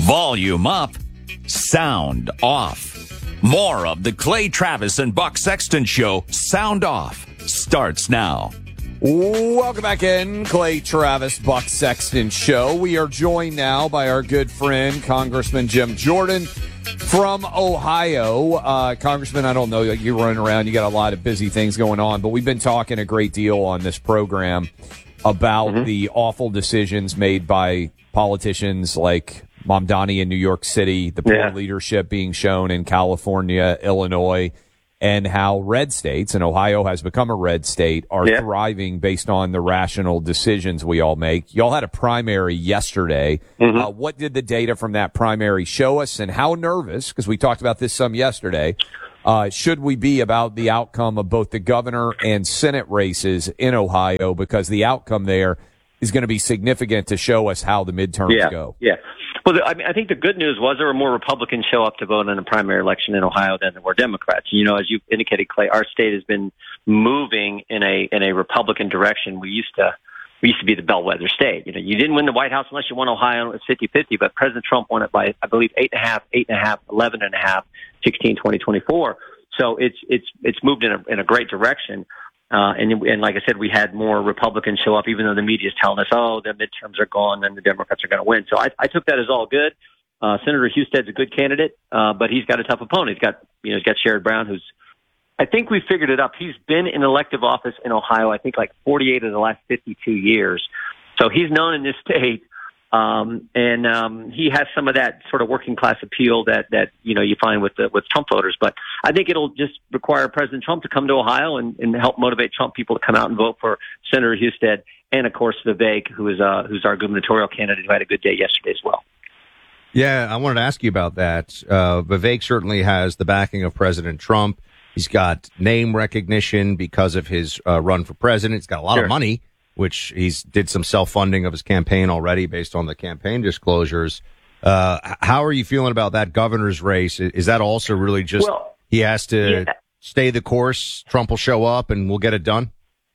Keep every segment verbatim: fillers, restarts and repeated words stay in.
Volume up, sound off. More of the Clay Travis and Buck Sexton Show, Sound Off, starts now. Welcome back in, Clay Travis, Buck Sexton Show. We are joined now by our good friend, Congressman Jim Jordan from Ohio. Uh, Congressman, I don't know, you're running around, you got a lot of busy things going on, but we've been talking a great deal on this program about mm-hmm. the awful decisions made by politicians like Mamdani in New York City, the poor yeah. leadership being shown in California, Illinois, and how red states, and Ohio has become a red state, are yeah. thriving based on the rational decisions we all make. Y'all had a primary yesterday. Mm-hmm. Uh, what did the data from that primary show us, and how nervous, because we talked about this some yesterday, uh, should we be about the outcome of both the governor and Senate races in Ohio, because the outcome there is going to be significant to show us how the midterms yeah. go? Yeah. Well, I mean, I think the good news was there were more Republicans show up to vote in a primary election in Ohio than there were Democrats. You know, as you indicated, Clay, our state has been moving in a in a Republican direction. We used to we used to be the bellwether state. You know, you didn't win the White House unless you won Ohio, and it was fifty-fifty, but President Trump won it by, I believe, eight and a half, eight and a half, eleven and a half, sixteen, twenty, twenty-four. So it's it's it's moved in a in a great direction. Uh, and, and like I said, we had more Republicans show up, even though the media is telling us, oh, the midterms are gone and the Democrats are going to win. So I, I took that as all good. Uh, Senator Husted's a good candidate, uh, but he's got a tough opponent. He's got, you know, he's got Sherrod Brown, who's, I think we figured it up. He's been in elective office in Ohio, I think like forty-eight of the last fifty-two years. So he's known in this state. Um, and, um, he has some of that sort of working class appeal that, that, you know, you find with the, with Trump voters. But I think it'll just require President Trump to come to Ohio and, and help motivate Trump people to come out and vote for Senator Husted. And of course, Vivek, who is, uh, who's our gubernatorial candidate, who had a good day yesterday as well. Yeah, I wanted to ask you about that. Uh, Vivek certainly has the backing of President Trump. He's got name recognition because of his uh, run for president. He's got a lot sure. of money, which he's did some self-funding of his campaign already based on the campaign disclosures. Uh, how are you feeling about that governor's race? Is that also really just well, he has to yeah. stay the course, Trump will show up, and we'll get it done?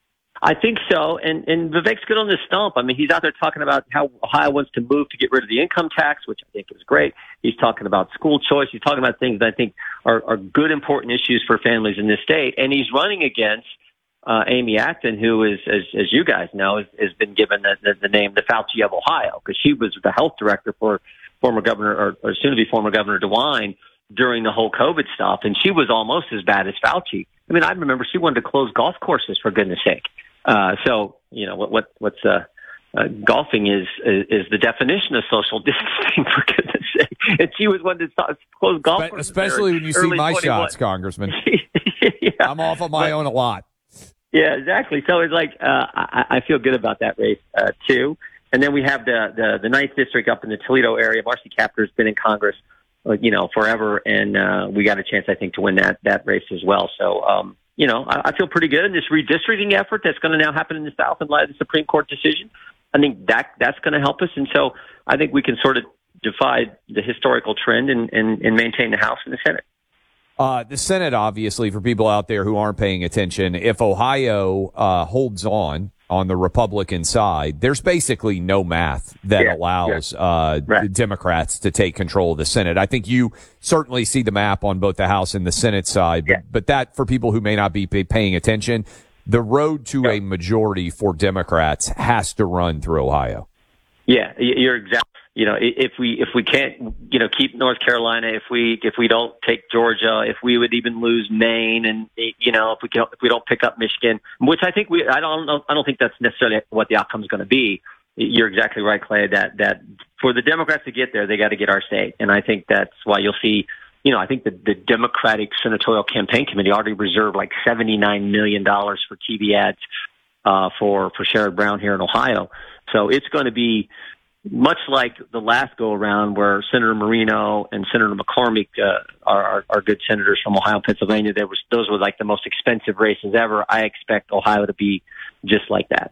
I think so. And, and Vivek's good on this stump. I mean, he's out there talking about how Ohio wants to move to get rid of the income tax, which I think is great. He's talking about school choice. He's talking about things that I think are, are good, important issues for families in this state. And he's running against Uh, Amy Acton, who is, as, as you guys know, has, has been given the, the, the name the Fauci of Ohio, because she was the health director for former governor, or, or soon-to-be former Governor DeWine during the whole COVID stuff, and she was almost as bad as Fauci. I mean, I remember she wanted to close golf courses, for goodness sake. Uh, so, you know, what, what what's uh, uh, golfing is, is is the definition of social distancing, for goodness sake. And she was one to close golf courses. Especially when you see my shots, Congressman. yeah. I'm off of my but, own a lot. Yeah, exactly. So it's like uh, I, I feel good about that race uh, too. And then we have the, the the ninth district up in the Toledo area. Marcy Kaptur's been in Congress, uh, you know, forever, and uh, we got a chance, I think, to win that that race as well. So, um, you know, I, I feel pretty good in this redistricting effort that's going to now happen in the South in light of the Supreme Court decision. I think that that's going to help us, and so I think we can sort of defy the historical trend and, and, and maintain the House and the Senate. Uh, the Senate, obviously, for people out there who aren't paying attention, if Ohio uh, holds on on the Republican side, there's basically no math that yeah, allows yeah. Uh, right. Democrats to take control of the Senate. I think you certainly see the map on both the House and the Senate side, but, yeah. but that, for people who may not be paying attention, the road to yeah. a majority for Democrats has to run through Ohio. Yeah, you're exactly. You know, if we if we can't, you know, keep North Carolina, if we if we don't take Georgia, if we would even lose Maine, and you know, if we can, if we don't pick up Michigan, which I think we, I don't know, I don't think that's necessarily what the outcome is going to be. You're exactly right, Clay. That that for the Democrats to get there, they got to get our state, and I think that's why you'll see. You know, I think the, the Democratic Senatorial Campaign Committee already reserved like seventy-nine million dollars for T V ads uh, for for Sherrod Brown here in Ohio. So it's going to be much like the last go-around where Senator Marino and Senator McCormick uh, are, are, are good senators from Ohio and Pennsylvania. There was, those were like the most expensive races ever. I expect Ohio to be just like that.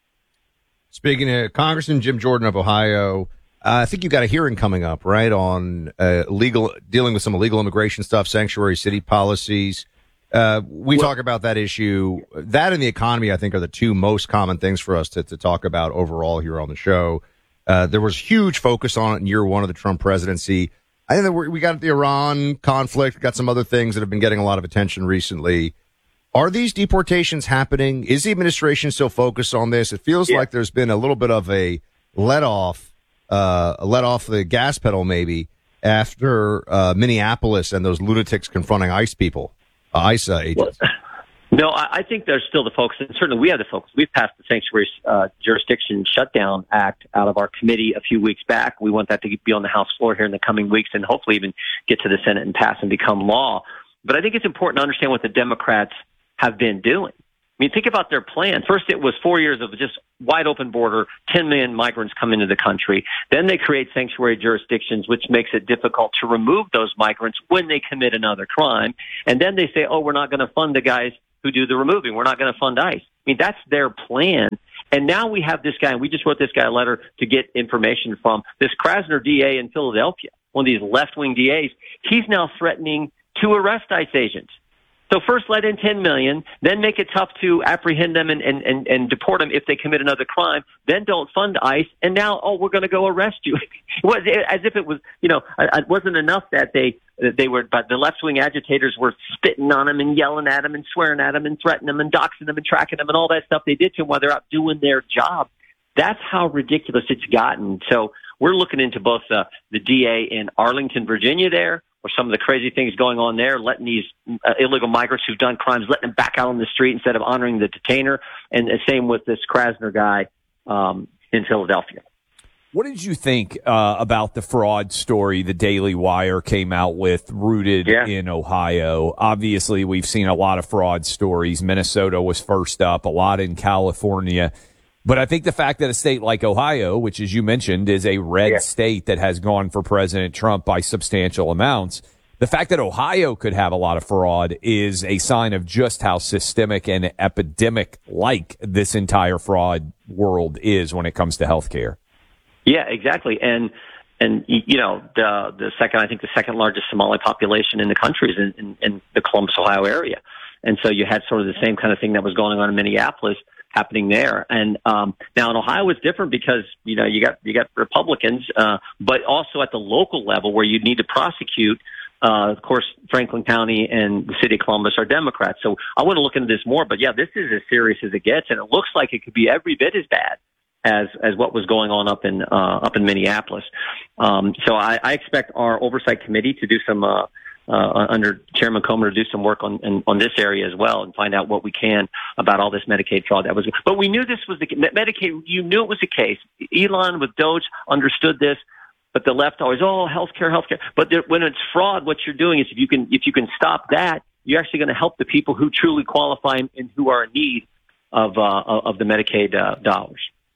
Speaking of Congressman Jim Jordan of Ohio, uh, I think you've got a hearing coming up, right, on uh, legal dealing with some illegal immigration stuff, sanctuary city policies. Uh, we well, talk about that issue. That and the economy, I think, are the two most common things for us to, to talk about overall here on the show. Uh, there was huge focus on it in year one of the Trump presidency. I think that we're, we got the Iran conflict, got some other things that have been getting a lot of attention recently. Are these deportations happening? Is the administration still focused on this? It feels Yeah. like there's been a little bit of a let off, uh, a let off the gas pedal maybe after uh, Minneapolis and those lunatics confronting ICE people, uh, ICE uh, agents. Well, no, I, I think there's still the focus, and certainly we have the focus. We've passed the Sanctuary uh, Jurisdiction Shutdown Act out of our committee a few weeks back. We want that to be on the House floor here in the coming weeks and hopefully even get to the Senate and pass and become law. But I think it's important to understand what the Democrats have been doing. I mean, think about their plan. First, it was four years of just wide open border, ten million migrants come into the country. Then they create sanctuary jurisdictions, which makes it difficult to remove those migrants when they commit another crime. And then they say, oh, we're not going to fund the guys who do the removing. We're not going to fund ICE. I mean, that's their plan. And now we have this guy, and we just wrote this guy a letter to get information from this Krasner D A in Philadelphia, one of these left-wing D As. He's now threatening to arrest ICE agents. So first let in ten million, then make it tough to apprehend them and, and, and, and deport them if they commit another crime, then don't fund ICE, and now, oh, we're going to go arrest you. It was as if it was, you know, it wasn't enough that they they were, but the left-wing agitators were spitting on him and yelling at him and swearing at him and threatening him and doxing him and tracking him and all that stuff they did to him while they're out doing their job. That's how ridiculous it's gotten. So we're looking into both uh, the D A in Arlington, Virginia there, or some of the crazy things going on there, letting these uh, illegal migrants who've done crimes, letting them back out on the street instead of honoring the detainer. And the same with this Krasner guy um, in Philadelphia. What did you think uh, about the fraud story the Daily Wire came out with, rooted Yeah. in Ohio? Obviously, we've seen a lot of fraud stories. Minnesota was first up, a lot in California. But I think the fact that a state like Ohio, which, as you mentioned, is a red Yeah. state that has gone for President Trump by substantial amounts, the fact that Ohio could have a lot of fraud is a sign of just how systemic and epidemic-like this entire fraud world is when it comes to healthcare. Yeah, exactly. And, and you know, the the second, I think the second largest Somali population in the country is in, in, in the Columbus, Ohio area. And so you had sort of the same kind of thing that was going on in Minneapolis happening there. And um, now in Ohio, it's different because, you know, you got you got Republicans, uh, but also at the local level where you need to prosecute. Uh, of course, Franklin County and the city of Columbus are Democrats. So I want to look into this more. But yeah, this is as serious as it gets, and it looks like it could be every bit as bad as as what was going on up in uh, up in Minneapolis. Um, so I, I expect our oversight committee to do some. Uh, Uh, under Chairman Comer to do some work on, on on this area as well and find out what we can about all this Medicaid fraud that was. But we knew this was the Medicaid. You knew it was the case. Elon with Doge understood this, but the left always, oh, healthcare, healthcare. But there, when it's fraud, what you're doing is if you can if you can stop that, you're actually going to help the people who truly qualify and who are in need of uh, of the Medicaid uh, dollars.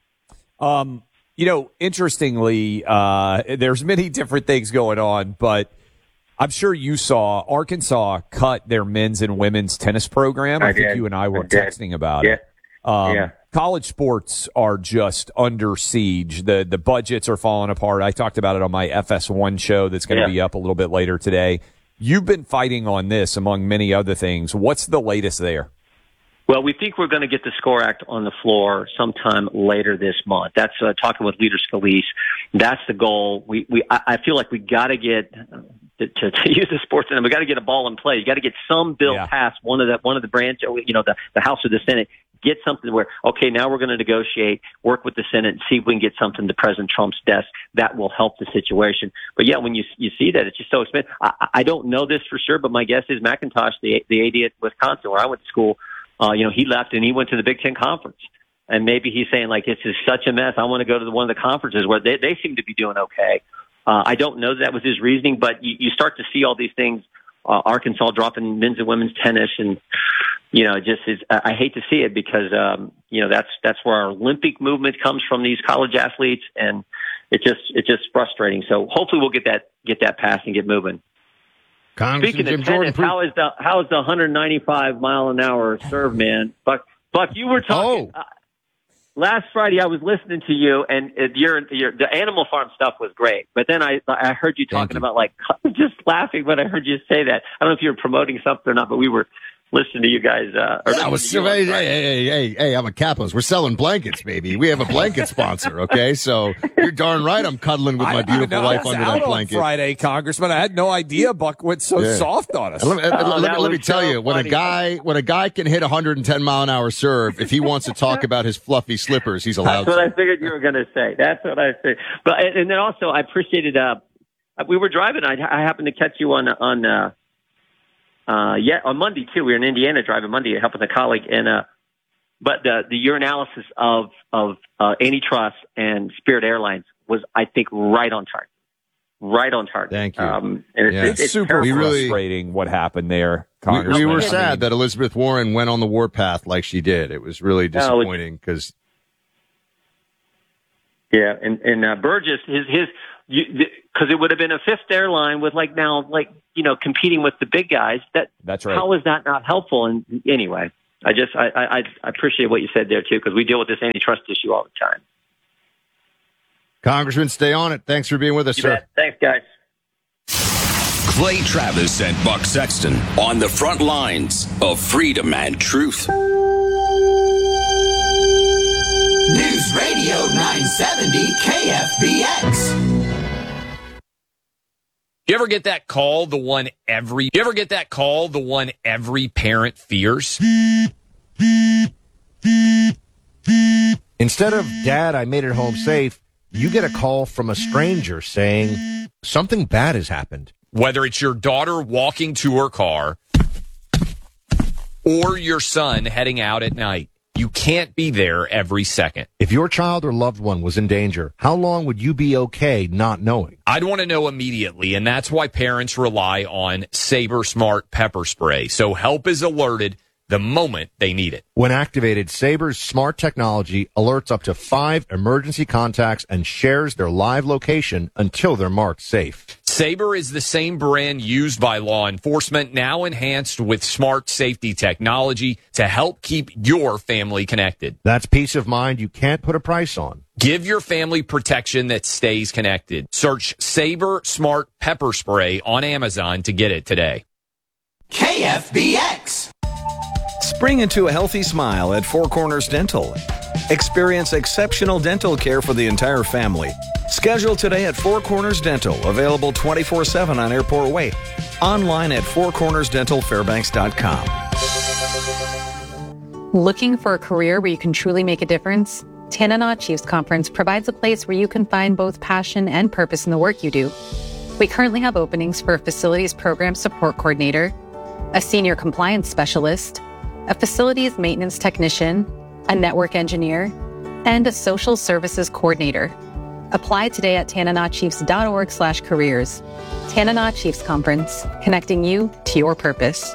Um, you know, interestingly, uh, there's many different things going on, but I'm sure you saw Arkansas cut their men's and women's tennis program. I, I think did. you and I were I texting did. about yeah. it. Um, yeah. College sports are just under siege. The the budgets are falling apart. I talked about it on my F S one show that's going to yeah. be up a little bit later today. You've been fighting on this among many other things. What's the latest there? Well, we think we're going to get the SCORE Act on the floor sometime later this month. That's uh, talking with Leader Scalise. That's the goal. We, we, I, I feel like we got to get to, to, to use the sports, and we got to get a ball in play. You got to get some bill yeah. passed. One of the one of the branch, you know, the, the House or the Senate. Get something where, okay, now we're going to negotiate, work with the Senate, and see if we can get something to President Trump's desk that will help the situation. But yeah, when you you see that, it's just so expensive. I, I don't know this for sure, but my guess is McIntosh, the the A D at Wisconsin, where I went to school. Uh, you know, he left and he went to the Big Ten Conference. And maybe he's saying, like, this is such a mess. I want to go to the, one of the conferences where they, they seem to be doing okay. Uh, I don't know that, that was his reasoning, but you, you start to see all these things. Uh, Arkansas dropping men's and women's tennis. And, you know, just is, I hate to see it because, um, you know, that's, that's where our Olympic movement comes from, these college athletes. And it just, it's just frustrating. So hopefully we'll get that, get that passed and get moving. Congressman Speaking Jim of tennis, Jordan, how is the how is the one ninety-five mile an hour serve, man? Buck, Buck, you were talking oh. uh, last Friday. I was listening to you, and uh, your your the Animal Farm stuff was great. But then I I heard you talking you. about like just laughing when I heard you say that. I don't know if you were promoting something or not, but we were listen to you guys. Uh, or Yeah, listen well, to you hey, on hey, hey, hey, hey, I'm a capitalist. We're selling blankets, baby. We have a blanket sponsor, okay? So you're darn right I'm cuddling with my I- I beautiful know, wife I was under out that on blanket. Friday, Congressman. I had no idea Buck went so Yeah. soft on us. And Let me, Oh, let, that me, let me was tell so you, when a funny. guy when a guy can hit one hundred ten mile an hour serve, if he wants to talk about his fluffy slippers, he's allowed That's what to. I figured you were going to say. That's what I said. But and then also, I appreciated. Uh, we were driving. I, I happened to catch you on on uh, uh, yeah on Monday too. We were in Indiana driving Monday, helping a colleague, and uh, but the the your analysis of of uh, antitrust and Spirit Airlines was, I think, right on target. Right on target. Thank you. Um, and Yeah. it's, It's it's super terrible. We really- frustrating what happened there, We, Congressman. we were I sad mean, that Elizabeth Warren went on the warpath like she did. It was really No, it's- disappointing because Yeah, and and uh, Burgess, his his, because it would have been a fifth airline with like now like you know competing with the big guys. That That's right. How is that not helpful? And anyway, I just I I, I appreciate what you said there too, because we deal with this antitrust issue all the time. Congressman, stay on it. Thanks for being with us, You sir. bet. Thanks, guys. Clay Travis and Buck Sexton on the front lines of freedom and truth. News Radio nine seventy K F B X. You ever get that call, the one every you ever get that call, the one every parent fears? Instead of, Dad, I made it home safe, you get a call from a stranger saying something bad has happened. Whether it's your daughter walking to her car or your son heading out at night, you can't be there every second. If your child or loved one was in danger, how long would you be okay not knowing? I'd want to know immediately, and that's why parents rely on Sabre Smart Pepper Spray, so help is alerted the moment they need it. When activated, Saber's smart technology alerts up to five emergency contacts and shares their live location until they're marked safe. Sabre is the same brand used by law enforcement, now enhanced with smart safety technology to help keep your family connected. That's peace of mind you can't put a price on. Give your family protection that stays connected. Search Sabre Smart Pepper Spray on Amazon to get it today. K F B X. Spring into a healthy smile at Four Corners Dental. Experience exceptional dental care for the entire family. Schedule today at Four Corners Dental, available twenty-four seven on Airport Way. Online at four corners dental fairbanks dot com. Looking for a career where you can truly make a difference? Tanana Chiefs Conference provides a place where you can find both passion and purpose in the work you do. We currently have openings for a facilities program support coordinator, a senior compliance specialist, a facilities maintenance technician, a network engineer, and a social services coordinator. Apply today at tananachiefs.org slash careers. Tanana Chiefs Conference, connecting you to your purpose.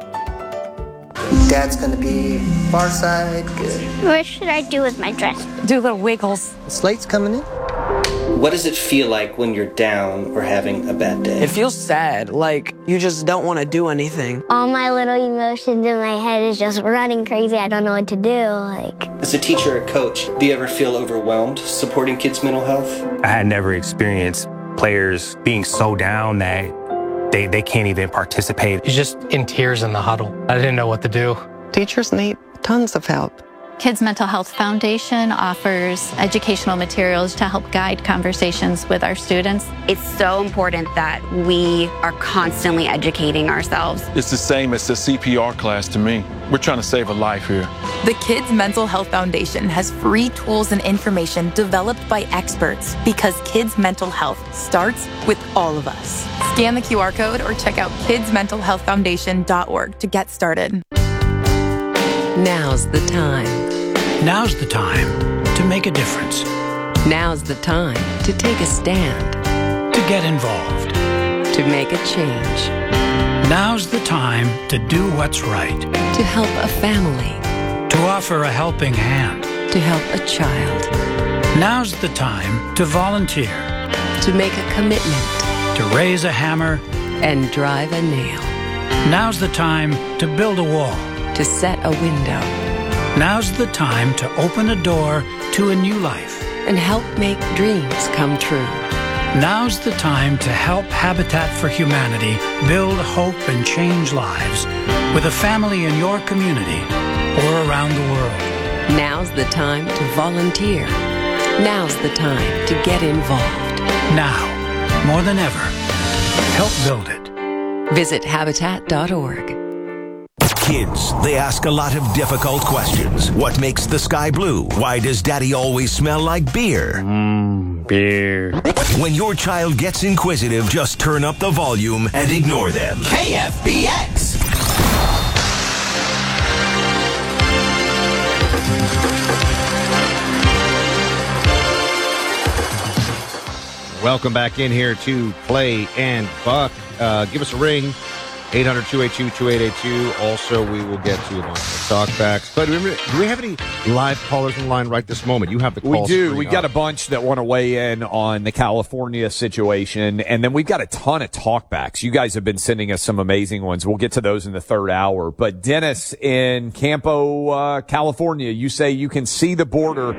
Dad's gonna be far side, good. What should I do with my dress? Do the wiggles. The slate's coming in. What does it feel like when you're down or having a bad day? It feels sad, like you just don't want to do anything. All my little emotions in my head is just running crazy. I don't know what to do. Like, as a teacher or coach, do you ever feel overwhelmed supporting kids' mental health? I had never experienced players being so down that they, they can't even participate. He's just in tears in the huddle. I didn't know what to do. Teachers need tons of help. Kids Mental Health Foundation offers educational materials to help guide conversations with our students. It's so important that we are constantly educating ourselves. It's the same as the C P R class to me. We're trying to save a life here. The Kids Mental Health Foundation has free tools and information developed by experts because kids' mental health starts with all of us. Scan the Q R code or check out kids mental health foundation dot org to get started. Now's the time. Now's the time to make a difference. Now's the time to take a stand. To get involved. To make a change. Now's the time to do what's right. To help a family. To offer a helping hand. To help a child. Now's the time to volunteer. To make a commitment. To raise a hammer. And drive a nail. Now's the time to build a wall. To set a window. Now's the time to open a door to a new life. And help make dreams come true. Now's the time to help Habitat for Humanity build hope and change lives with a family in your community or around the world. Now's the time to volunteer. Now's the time to get involved. Now, more than ever, help build it. Visit habitat dot org. Kids, they ask a lot of difficult questions. What makes the sky blue? Why does daddy always smell like beer? Mmm, beer. When your child gets inquisitive, just turn up the volume and ignore them. K F B X. Welcome back in here to Clay and Buck. Uh, give us a ring, eight hundred, two eight two, two eight eight two. Also, we will get to a bunch of talkbacks. But remember, do we have any live callers in line right this moment? You have the call We do. We up. got a bunch that want to weigh in on the California situation, and then we've got a ton of talkbacks. You guys have been sending us some amazing ones. We'll get to those in the third hour. But Dennis in Campo, uh, California, you say you can see the border